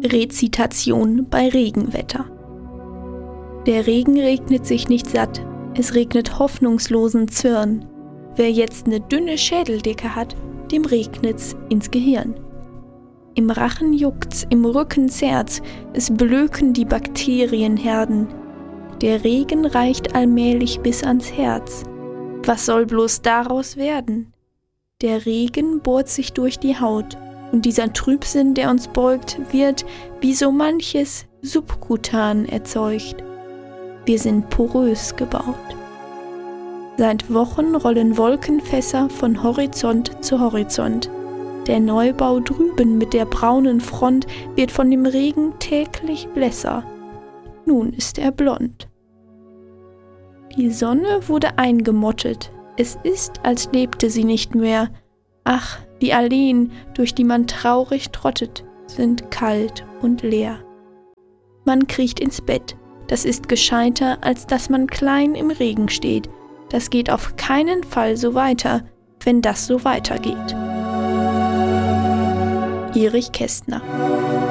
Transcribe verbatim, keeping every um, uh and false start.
Rezitation bei Regenwetter. Der Regen regnet sich nicht satt, es regnet hoffnungslosen Zwirn. Wer jetzt ne dünne Schädeldicke hat, dem regnet's ins Gehirn. Im Rachen juckt's, im Rücken zerrt's, es blöken die Bakterienherden. Der Regen reicht allmählich bis ans Herz. Was soll bloß daraus werden? Der Regen bohrt sich durch die Haut, und dieser Trübsinn, der uns beugt, wird, wie so manches, subkutan erzeugt. Wir sind porös gebaut. Seit Wochen rollen Wolkenfässer von Horizont zu Horizont. Der Neubau drüben mit der braunen Front wird von dem Regen täglich blässer. Nun ist er blond. Die Sonne wurde eingemottet. Es ist, als lebte sie nicht mehr. Ach, die Alleen, durch die man traurig trottet, sind kalt und leer. Man kriecht ins Bett. Das ist gescheiter, als dass man klein im Regen steht. Das geht auf keinen Fall so weiter, wenn das so weitergeht. Erich Kästner.